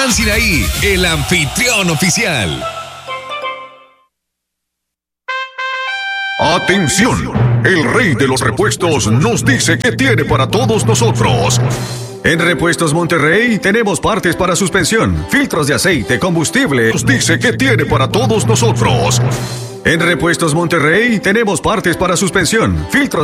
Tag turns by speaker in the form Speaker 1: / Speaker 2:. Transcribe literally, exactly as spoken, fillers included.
Speaker 1: Fran Sinaí, el anfitrión oficial.
Speaker 2: ¡Atención! El rey de los repuestos nos dice que tiene para todos nosotros. En Repuestos Monterrey tenemos partes para suspensión, filtros de aceite, combustible. Nos dice que tiene para todos nosotros. En Repuestos Monterrey tenemos partes para suspensión, filtros